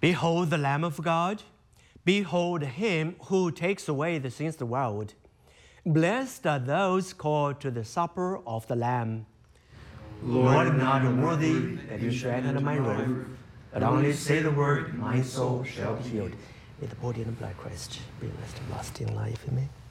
Behold the Lamb of God. Behold him who takes away the sins of the world. Blessed are those called to the supper of the Lamb. Lord, I'm not worthy that you should enter under my roof, but only say the word, my soul shall be healed. May the body and blood of Christ be blessed in lasting life. Amen.